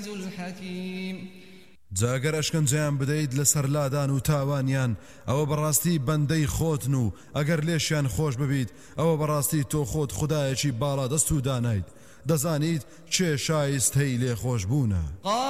الحكيم جاگەر ئەشکەنجەیان بدەیت لەسەر لادان و تاوانیان ئەوە بەڕاستی بەندەی خۆتن و ئەگەر لێشیان خۆش ببیت ئەوە بەڕاستی تۆ خۆت خودایەکی باڵا دەست و دانیت دەزانیت چێ شایستەی لێ خۆش بوونە.